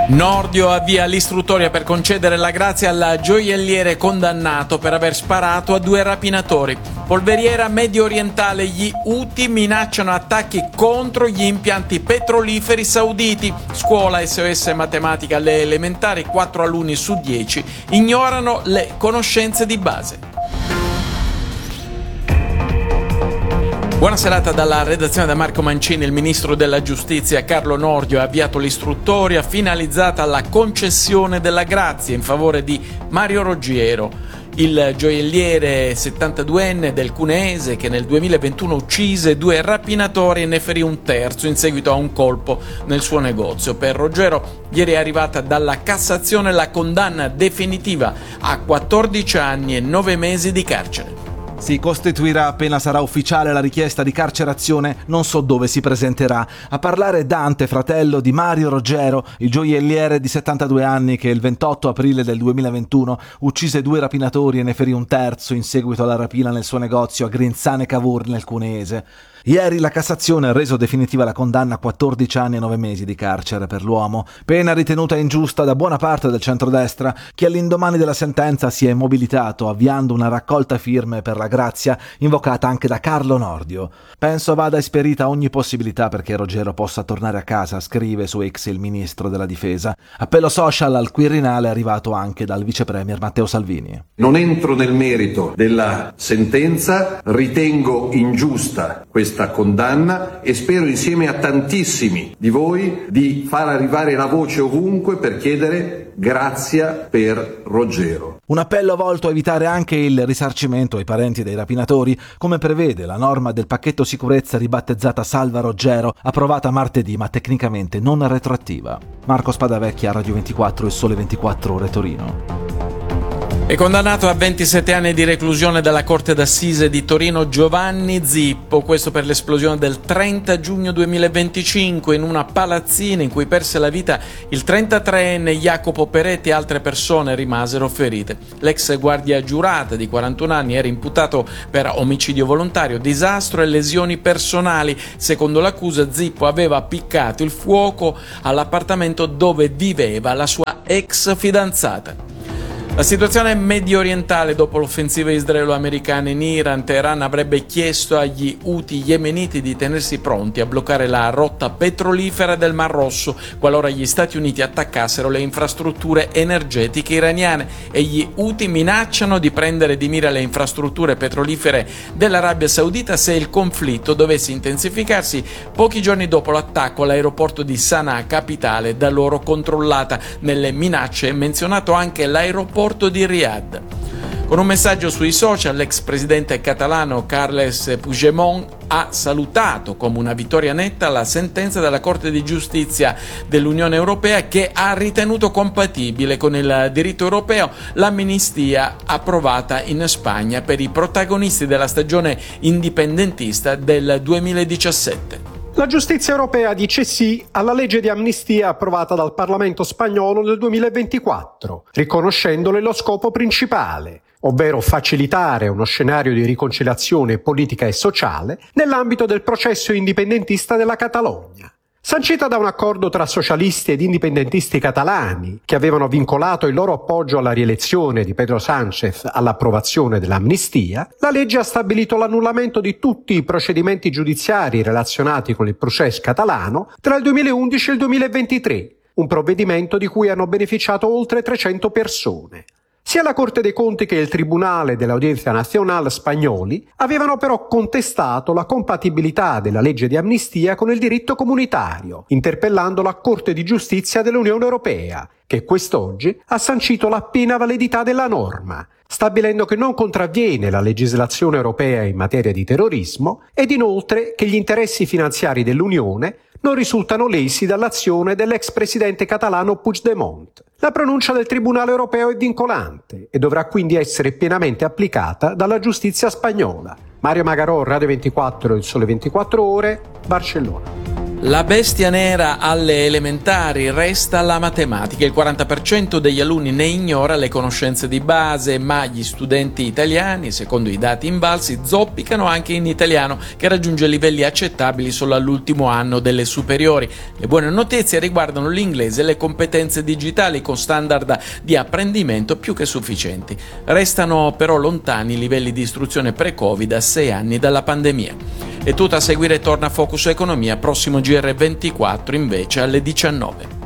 Nordio avvia l'istruttoria per concedere la grazia al gioielliere condannato per aver sparato a 2 rapinatori. Polveriera medio orientale, gli Houthi minacciano attacchi contro gli impianti petroliferi sauditi. Scuola SOS matematica alle elementari, 4 alunni su 10 ignorano le conoscenze di base. Buona serata dalla redazione da Marco Mancini. Il ministro della giustizia Carlo Nordio ha avviato l'istruttoria finalizzata alla concessione della grazia in favore di Mario Roggiero, il gioielliere 72enne del Cuneese che nel 2021 uccise 2 rapinatori e ne ferì un terzo in seguito a un colpo nel suo negozio. Per Roggiero ieri è arrivata dalla Cassazione la condanna definitiva a 14 anni e 9 mesi di carcere. Si costituirà appena sarà ufficiale la richiesta di carcerazione, non so dove si presenterà. A parlare Dante, fratello di Mario Roggiero, il gioielliere di 72 anni che il 28 aprile del 2021 uccise 2 rapinatori e ne ferì un terzo in seguito alla rapina nel suo negozio a Grinzane Cavour nel Cuneese. Ieri la Cassazione ha reso definitiva la condanna a 14 anni e 9 mesi di carcere per l'uomo, pena ritenuta ingiusta da buona parte del centrodestra, che all'indomani della sentenza si è mobilitato avviando una raccolta firme per la grazia invocata anche da Carlo Nordio. Penso vada esperita ogni possibilità perché Roggiero possa tornare a casa, scrive su X il ministro della difesa. Appello social al Quirinale arrivato anche dal vice premier Matteo Salvini. Non entro nel merito della sentenza, ritengo ingiusta questa condanna e spero insieme a tantissimi di voi di far arrivare la voce ovunque per chiedere grazia per Roggiero. Un appello volto a evitare anche il risarcimento ai parenti dei rapinatori, come prevede la norma del pacchetto sicurezza ribattezzata Salva Roggiero, approvata martedì ma tecnicamente non retroattiva. Marco Spadavecchia, Radio 24, Il Sole 24 Ore, Torino. È condannato a 27 anni di reclusione dalla Corte d'Assise di Torino Giovanni Zippo, questo per l'esplosione del 30 giugno 2025 in una palazzina in cui perse la vita il 33enne Jacopo Peretti e altre persone rimasero ferite. L'ex guardia giurata di 41 anni era imputato per omicidio volontario, disastro e lesioni personali. Secondo l'accusa, Zippo aveva appiccato il fuoco all'appartamento dove viveva la sua ex fidanzata. La situazione medio orientale dopo l'offensiva israelo-americana in Iran, Teheran avrebbe chiesto agli Houthi yemeniti di tenersi pronti a bloccare la rotta petrolifera del Mar Rosso qualora gli Stati Uniti attaccassero le infrastrutture energetiche iraniane, e gli Houthi minacciano di prendere di mira le infrastrutture petrolifere dell'Arabia Saudita se il conflitto dovesse intensificarsi pochi giorni dopo l'attacco all'aeroporto di Sana'a, capitale da loro controllata. Nelle minacce è menzionato anche l'aeroporto di Riyadh. Con un messaggio sui social, l'ex presidente catalano Carles Puigdemont ha salutato come una vittoria netta la sentenza della Corte di Giustizia dell'Unione Europea che ha ritenuto compatibile con il diritto europeo l'amnistia approvata in Spagna per i protagonisti della stagione indipendentista del 2017. La giustizia europea dice sì alla legge di amnistia approvata dal Parlamento spagnolo nel 2024, riconoscendole lo scopo principale, ovvero facilitare uno scenario di riconciliazione politica e sociale nell'ambito del processo indipendentista della Catalogna. Sancita da un accordo tra socialisti ed indipendentisti catalani che avevano vincolato il loro appoggio alla rielezione di Pedro Sánchez all'approvazione dell'amnistia, la legge ha stabilito l'annullamento di tutti i procedimenti giudiziari relazionati con il procès catalano tra il 2011 e il 2023, un provvedimento di cui hanno beneficiato oltre 300 persone. Sia la Corte dei Conti che il Tribunale dell'Audiencia Nacional spagnoli avevano però contestato la compatibilità della legge di amnistia con il diritto comunitario, interpellando la Corte di Giustizia dell'Unione Europea, che quest'oggi ha sancito la piena validità della norma, stabilendo che non contravviene la legislazione europea in materia di terrorismo ed inoltre che gli interessi finanziari dell'Unione non risultano lesi dall'azione dell'ex presidente catalano Puigdemont. La pronuncia del Tribunale europeo è vincolante e dovrà quindi essere pienamente applicata dalla giustizia spagnola. Mario Magarò, Radio 24, Il Sole 24 Ore, Barcellona. La bestia nera alle elementari resta la matematica. Il 40% degli alunni ne ignora le conoscenze di base, ma gli studenti italiani, secondo i dati invalsi, zoppicano anche in italiano, che raggiunge livelli accettabili solo all'ultimo anno delle superiori. Le buone notizie riguardano l'inglese e le competenze digitali, con standard di apprendimento più che sufficienti. Restano però lontani i livelli di istruzione pre-Covid a 6 anni dalla pandemia. E tutto, a seguire torna Focus Economia, prossimo GR24 invece alle 19.